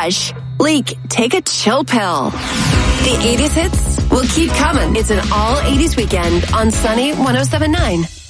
Raj. Leak, take a chill pill. The 80s hits will keep coming. It's an all 80s weekend on Sunny 107.9.